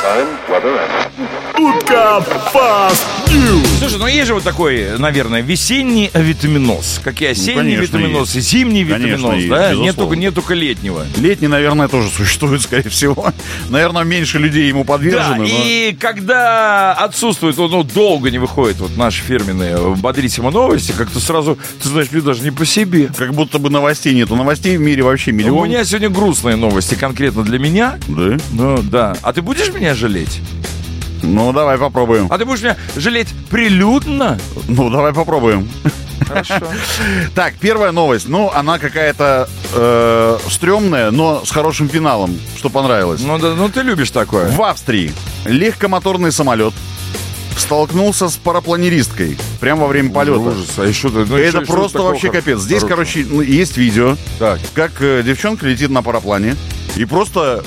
Утка Фаст Ньюс. Слушай, ну есть же вот такой, наверное, весенний витаминоз. Как и осенний конечно, витаминоз, и есть. зимний Конечно, витаминоз, есть, да? безусловно. Нет только летнего. Летний, наверное, тоже существует, скорее всего. Наверное, меньше людей ему Да, подвержены. но... и когда отсутствует, ну, долго не выходят вот наши фирменные бодрительные новости, как-то сразу, ты знаешь, мне даже не по себе. Как будто бы новостей нету. Новостей в мире вообще миллион. У меня сегодня грустные новости конкретно для меня. Да? Ну, да. А ты будешь меня жалеть? Ну, давай попробуем. А ты будешь меня жалеть прилюдно? Ну, давай попробуем. Хорошо. Так, первая новость. Ну, она какая-то стрёмная, но с хорошим финалом, что понравилось. Ну, да, ну ты любишь такое. В Австрии легкомоторный самолет столкнулся с парапланеристкой прямо во время полета. Ужас. А еще Это просто вообще капец. Здесь, короче, есть видео, Так. как девчонка летит на параплане и просто...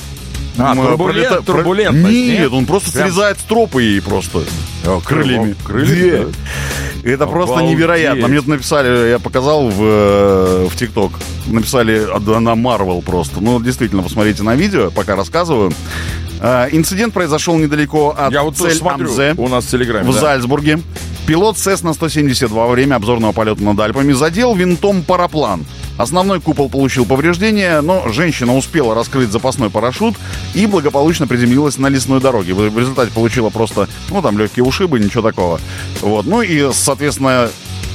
турбулентность. Нет, он просто Прям... срезает стропы ей просто крыльями. Крылья? Да. Это просто Обалдеть. невероятно. Мне тут написали, я показал в ТикТок, написали на Marvel просто. Ну, действительно, посмотрите на видео, пока рассказываю. Инцидент произошел недалеко от Я вот тоже смотрю, Цель-Амзе у нас в Телеграме, в да. Зальцбурге. Пилот Cessna 172 во время обзорного полета над Альпами задел винтом параплан. Основной купол получил повреждения, но женщина успела раскрыть запасной парашют и благополучно приземлилась на лесной дороге. В результате получила просто, ну, там, легкие ушибы, ничего такого. Вот. Ну и, соответственно,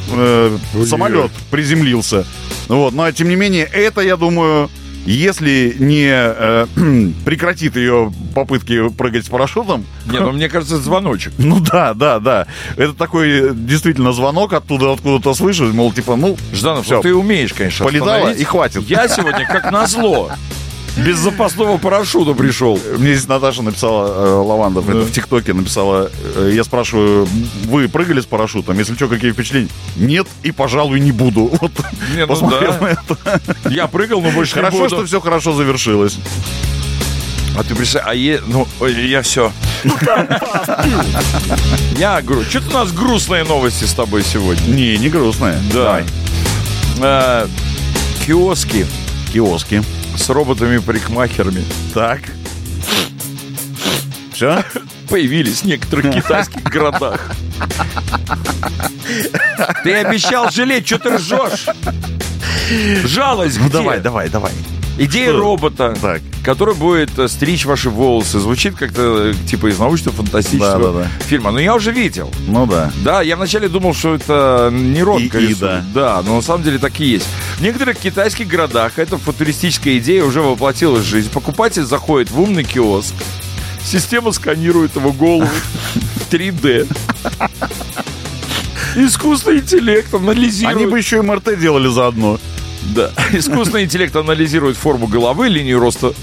самолет приземлился. Вот. Но, тем не менее, это, я думаю... Если не прекратит ее попытки прыгать с парашютом... Нет, ну мне кажется, это звоночек. Ну да. Это такой действительно звонок оттуда, откуда-то свыше, мол, типа, ну... Жданов, всё, ты умеешь, конечно, полетала остановить. и хватит. Я сегодня, как назло, без запасного парашюта пришел. Мне здесь Наташа написала, Лавандов, это в ТикТоке написала, я спрашиваю, вы прыгали с парашютом? Если что, какие впечатления? Нет, и, пожалуй, не буду. Вот, Не, ну посмотрел да. на это. Я прыгал, но больше Хорошо, не буду. что все хорошо завершилось. А ты представь, я все. Я говорю, что-то у нас грустные новости с тобой сегодня. Не грустная. Да. Киоски Киоски. с роботами-парикмахерами Так. Все? появились в некоторых китайских городах. Ты обещал жалеть, что ты ржешь? Жалость где? Давай. Идея Что? робота, Так. который будет стричь ваши волосы. Звучит как-то типа из научно-фантастического Да. фильма. Но я уже видел. Ну да. Да, я вначале думал, что это не робот рисует. да. Да, но на самом деле так и есть. В некоторых китайских городах эта футуристическая идея уже воплотилась в жизнь. Покупатель заходит в умный киоск, система сканирует его голову в 3D. Искусственный интеллект анализирует... Они бы еще и МРТ делали заодно. Да. Искусственный интеллект анализирует форму головы, линию роста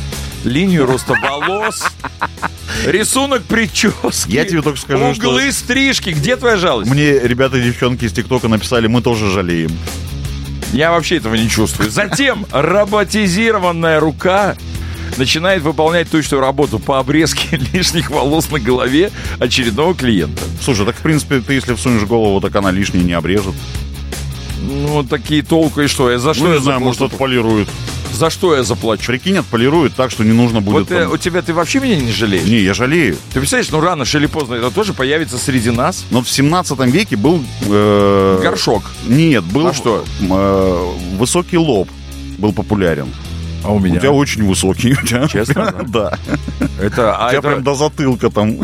волос, рисунок прически, Я тебе только скажу, углы стрижки. Где твоя жалость? Мне ребята и девчонки из ТикТока написали, мы тоже жалеем. Я вообще этого не чувствую. Затем роботизированная рука начинает выполнять точную работу по обрезке лишних волос на голове очередного клиента. Слушай, так в принципе, ты если всунешь голову, так она лишней не обрежет. Ну, такие толку и что? За что Ну, я не знаю, заплачу? может, отполирует. За что я заплачу? Прикинь, отполирует так, что не нужно будет... Вот у тебя, ты вообще меня не жалеешь? Не, я жалею. Ты представляешь, ну рано или поздно это тоже появится среди нас. Но в 17 веке был... Горшок. Нет, был... А что? Высокий лоб был популярен. А у меня? У тебя очень высокий. У тебя... Честно? Да. Это, У тебя прям до затылка там...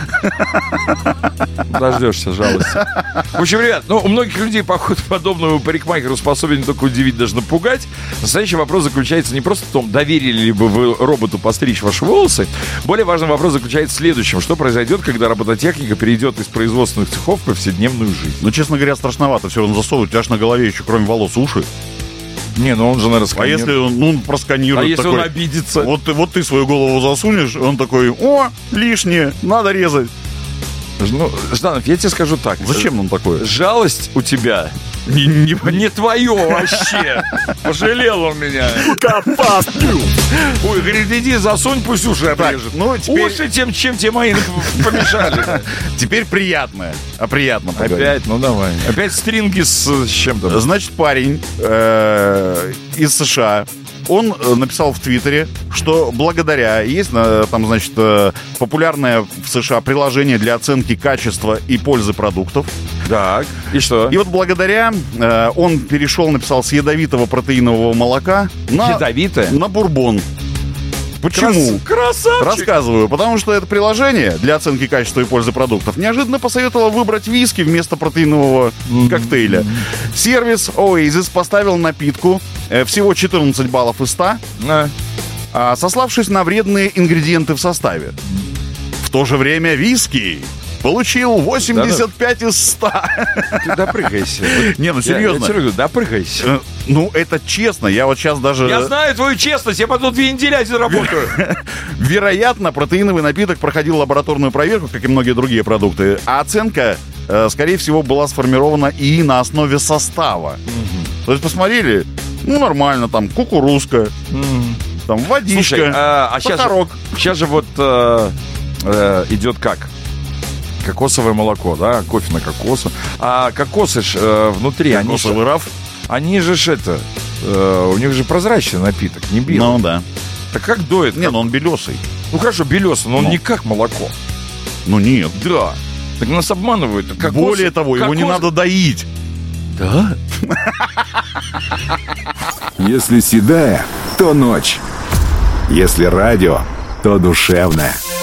Дождешься жалости. В общем, ребят, у многих людей поход к подобному парикмахеру способен не только удивить, даже напугать. Настоящий вопрос заключается не просто в том, доверили ли бы вы роботу постричь ваши волосы. Более важный вопрос заключается в следующем. Что произойдет, когда робототехника перейдет из производственных цехов в повседневную жизнь? Ну, честно говоря, страшновато все равно засовывать. У тебя ж на голове еще, кроме волос, уши. Не, он же, наверное, сканирует. А если он просканирует? А если такой, он обидится? Вот ты свою голову засунешь, он такой, о, лишнее, надо резать. Жданов, я тебе скажу так. Зачем он такое? Жалость у тебя не твое вообще. Пожалел он меня. Ой, говорит, иди засунь, пусть уши обрежет. Теперь... Уши чем тебе мои помешали. Теперь приятное. А приятно поговорить. Опять, давай. Опять стринги с чем-то. Значит, парень из США Он написал в Твиттере, что благодаря, есть там, значит, популярное в США приложение для оценки качества и пользы продуктов. Так, и что? И вот благодаря он перешел, написал, с ядовитого протеинового молока на бурбон. Почему? Красавчик! Рассказываю. Потому что это приложение для оценки качества и пользы продуктов неожиданно посоветовало выбрать виски вместо протеинового коктейля. Сервис Oasis поставил напитку всего 14 баллов из 100, сославшись на вредные ингредиенты в составе. В то же время виски получил 85 из 100. Ты допрыгайся. Не, ну серьезно. Я тебе говорю, допрыгайся. Ну, это честно. Я вот сейчас даже... Я знаю твою честность. Я потом 2 недели один работаю. Вероятно, протеиновый напиток проходил лабораторную проверку, как и многие другие продукты. А оценка, скорее всего, была сформирована и на основе состава. То есть посмотрели, ну, нормально, там, кукурузка, там, водичка, слушай, сахарок. Сейчас же вот идет как? Кокосовое молоко, да? Кофе на кокосу. А кокосы ж внутри, Кокосовый раф. они же это... у них же прозрачный напиток, не белый. Ну, да. Так как доет? Не, ну он белесый. Ну, хорошо, белесый, но он не как молоко. Ну, нет. Да. Так нас обманывают. Более того, его не надо доить. Да? Если седая, то ночь. Если радио, то душевная.